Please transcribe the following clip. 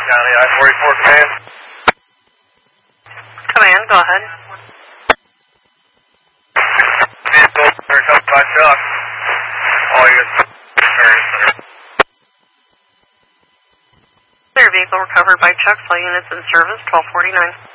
County I-44 command. Command, go ahead. Vehicle recovered by Chuck. All units. Clear vehicle recovered by Chuck. All units in service, 1249.